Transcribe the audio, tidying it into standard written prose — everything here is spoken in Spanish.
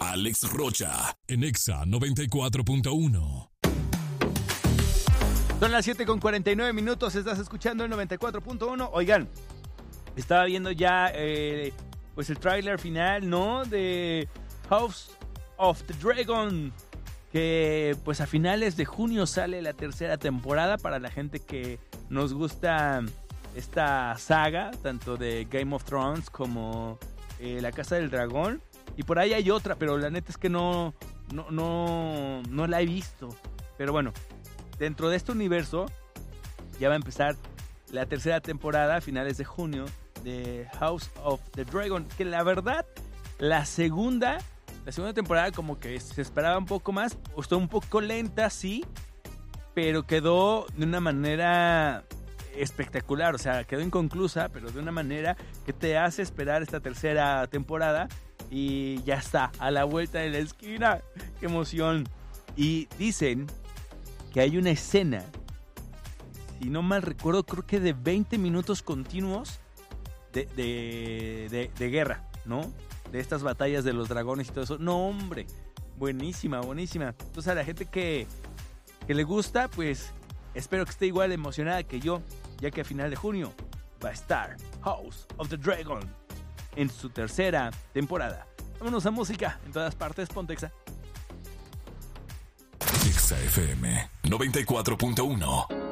Alex Rocha, en Exa 94.1. Son las 7:49, estás escuchando el 94.1. Oigan, estaba viendo ya pues el tráiler final, ¿no? De House of the Dragon, que pues a finales de junio sale la tercera temporada para la gente que nos gusta esta saga, tanto de Game of Thrones como La Casa del Dragón. Y por ahí hay otra, pero la neta es que no la he visto. Pero bueno, dentro de este universo ya va a empezar la tercera temporada a finales de junio de House of the Dragon, que la verdad la segunda temporada como que se esperaba un poco más, o estuvo un poco lenta, sí, pero quedó de una manera espectacular, o sea, quedó inconclusa, pero de una manera que te hace esperar esta tercera temporada y ya está, a la vuelta de la esquina. ¡Qué emoción! Y dicen que hay una escena, si no mal recuerdo, creo que de 20 minutos continuos de guerra, ¿no? De estas batallas de los dragones y todo eso. No, hombre, buenísima. Entonces a la gente que le gusta, pues espero que esté igual emocionada que yo, ya que a final de junio va a estar House of the Dragon en su tercera temporada. Vámonos a música en todas partes, ponte Exa. Exa FM 94.1.